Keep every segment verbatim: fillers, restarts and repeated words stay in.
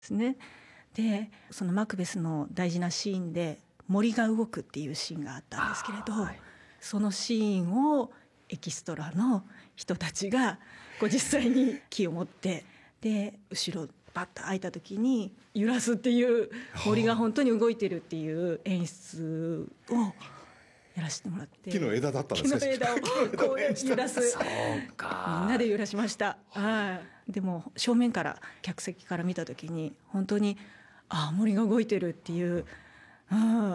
ですね。でそのマクベスの大事なシーンで森が動くっていうシーンがあったんですけれど、はい、そのシーンをエキストラの人たちがこう実際に木を持ってで後ろバッと開いた時に揺らすっていう森が本当に動いてるっていう演出をやらせてもらって、 木の枝だったんですか？ 木の枝をこう揺らすそうか、 みんなで揺らしました。はい。でも正面から客席から見た時に本当にああ森が動いてるっていう、うん、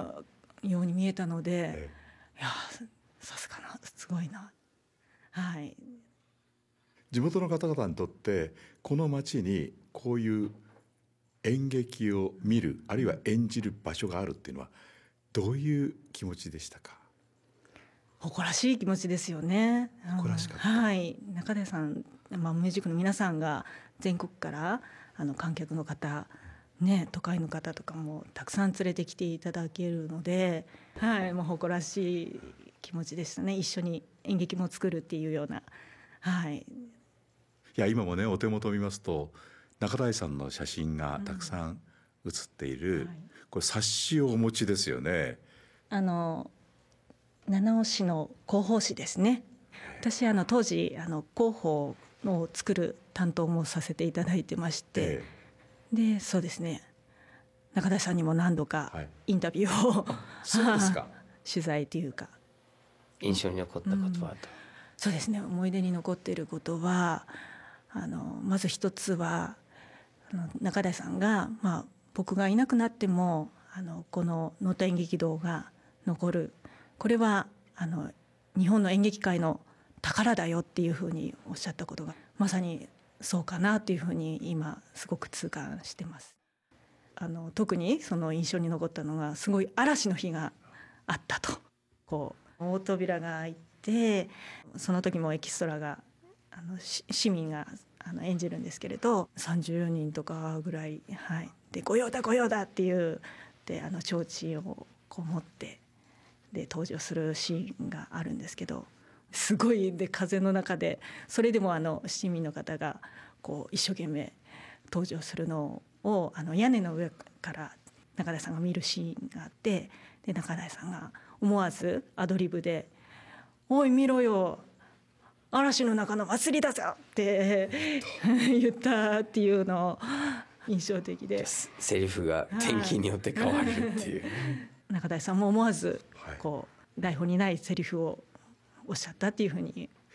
ように見えたので、ええ、いやさすがなすごいな。はい。 地元の方々にとってこの町にこういう演劇を見るあるいは演じる場所があるっていうのはどういう気持ちでしたか？ 誇らしい気持ちですよね。 誇らしかった。 はい。中出さん、まあ、ミュージックの皆さんが全国からあの観客の方、ね、都会の方とかもたくさん連れてきていただけるので、はい、もう誇らしい気持ちでしたね。一緒に演劇も作るっていうような、はい。いや今もねお手元を見ますと中台さんの写真がたくさん写っている、うんはい、これ冊子をお持ちですよね。 あの七尾市の広報誌ですね。私あの当時あの広報を作る担当もさせていただいてまして、ええ、でそうですね中田さんにも何度かインタビューを、はい、 そうですか取材というか印象に残ったことは、うん、 そうですね思い出に残っていることはあのまず一つはあの中田さんが、まあ、僕がいなくなってもあのこの能登演劇堂が残る、これはあの日本の演劇界の宝だよっていうふうにおっしゃったことがまさにそうかなというふうに今すごく痛感してます。あの特にその印象に残ったのがすごい嵐の日があったと。こう大扉が開いてその時もエキストラがあの市民があの演じるんですけれどさんじゅうにんとかぐらい、はい、で御用だ御用だっていうであの提灯をこう持ってで登場するシーンがあるんですけどすごいで風の中でそれでもあの市民の方がこう一生懸命登場するのをあの屋根の上から中台さんが見るシーンがあってで中台さんが思わずアドリブで「おい見ろよ嵐の中の祭りだぞ!」って言ったっていうの印象的でセリフが天気によって変わるっていう中台さんも思わずこう台本にないセリフをおっしゃったっていうふうに